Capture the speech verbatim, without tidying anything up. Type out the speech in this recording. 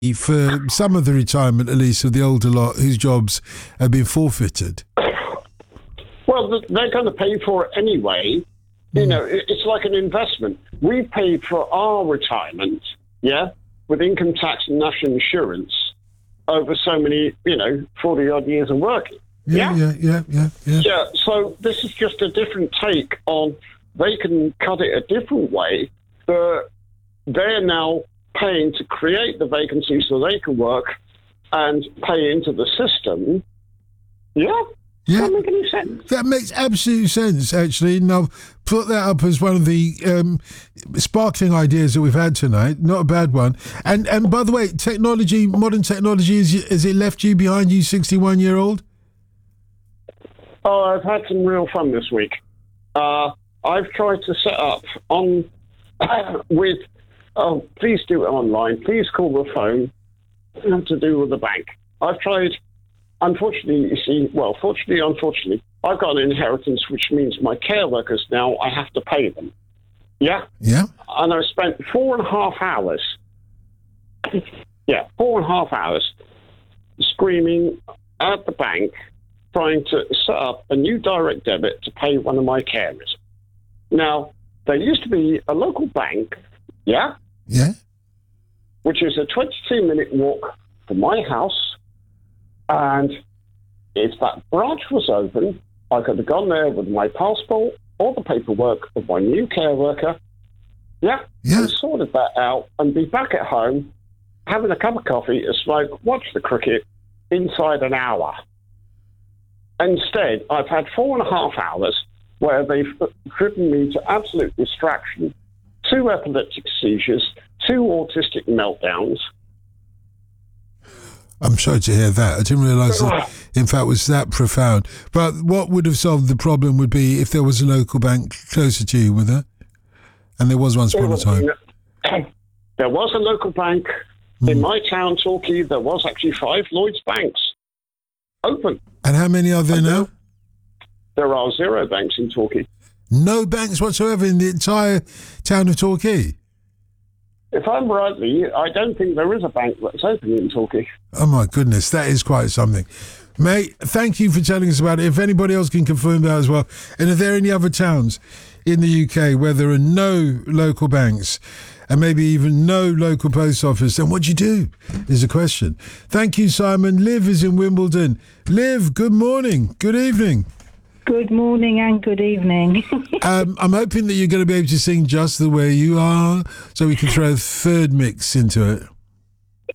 for some of the retirement, at least, of the older lot whose jobs have been forfeited? Well, they're going to pay for it anyway. You know, it's like an investment. We paid for our retirement, yeah, with income tax and national insurance over so many, you know, forty odd years of working. Yeah, yeah, yeah, yeah, yeah. Yeah, so this is just a different take on, they can cut it a different way, but they're now paying to create the vacancy so they can work and pay into the system. Yeah. Yeah, Doesn't make any sense. That makes absolute sense, actually. And I'll put that up as one of the um, sparkling ideas that we've had tonight. Not a bad one. And and by the way, technology, modern technology, is, has it left you behind, you sixty-one-year-old? Oh, I've had some real fun this week. Uh, I've tried to set up on with, oh, please do it online. Please call the phone. Nothing to do with the bank. I've tried... Unfortunately, you see, well, fortunately, unfortunately, I've got an inheritance, which means my care workers now, I have to pay them. Yeah? Yeah. And I spent four and a half hours, yeah, four and a half hours screaming at the bank, trying to set up a new direct debit to pay one of my carers. Now, there used to be a local bank, yeah? Yeah. Which is a twenty-two minute walk from my house. And if that branch was open, I could have gone there with my passport or the paperwork of my new care worker, yeah, yeah. and sorted that out and be back at home, having a cup of coffee, a smoke, watch the cricket inside an hour. Instead, I've had four and a half hours where they've driven me to absolute distraction, two epileptic seizures, two autistic meltdowns. I'm sorry to hear that. I didn't realise that, in fact, was that profound. But what would have solved the problem would be if there was a local bank closer to you, with it? And there was once upon a time. There was a local bank mm. in my town, Torquay. There was actually five Lloyds banks open. And how many are there and now? There are zero banks in Torquay. No banks whatsoever in the entire town of Torquay? If I'm rightly, I don't think there is a bank that's open in Torquay. Oh, my goodness. That is quite something. Mate, thank you for telling us about it. If anybody else can confirm that as well. And are there any other towns in the U K where there are no local banks and maybe even no local post office, then what do you do is the question. Thank you, Simon. Liv is in Wimbledon. Liv, good morning. Good evening. Good morning and good evening. um, I'm hoping that you're going to be able to sing Just the Way You Are so we can throw a third mix into it.